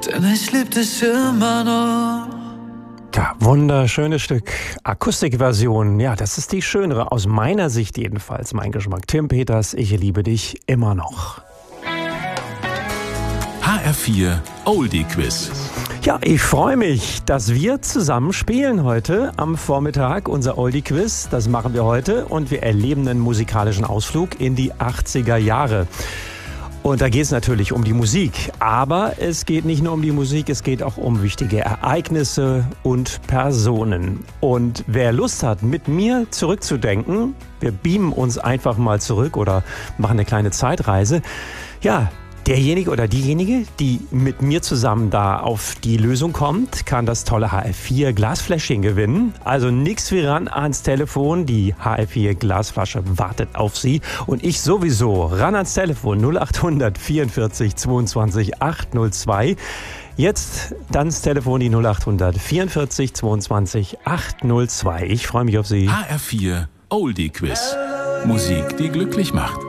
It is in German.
denn ich lieb dich immer noch. Ja, wunderschönes Stück. Akustikversion. Ja, das ist die schönere, aus meiner Sicht jedenfalls, mein Geschmack. Tim Peters, ich liebe dich immer noch. HR4 Oldie Quiz. Ja, ich freue mich, dass wir zusammen spielen heute am Vormittag. Unser Oldie Quiz, das machen wir heute und wir erleben einen musikalischen Ausflug in die 80er Jahre. Und da geht es natürlich um die Musik, aber es geht nicht nur um die Musik, es geht auch um wichtige Ereignisse und Personen. Und wer Lust hat, mit mir zurückzudenken, wir beamen uns einfach mal zurück oder machen eine kleine Zeitreise. Ja, derjenige oder diejenige, die mit mir zusammen da auf die Lösung kommt, kann das tolle HR4 Glasfläschchen gewinnen. Also nix wie ran ans Telefon, die HR4 Glasflasche wartet auf Sie. Und ich sowieso, ran ans Telefon 0800 44 22 802. Jetzt dann das Telefon die 0800 44 22 802. Ich freue mich auf Sie. HR4 Oldie Quiz. Musik, die glücklich macht.